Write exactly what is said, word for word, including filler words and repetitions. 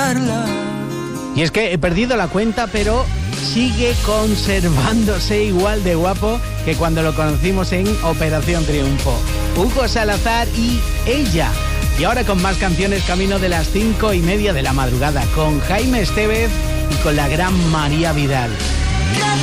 olvidarla. Y es que he perdido la cuenta, pero sigue conservándose igual de guapo que cuando lo conocimos en Operación Triunfo. Hugo Salazar y Ella. Y ahora con más canciones camino de las cinco y media de la madrugada, con Jaime Estevez y con la gran María Vidal.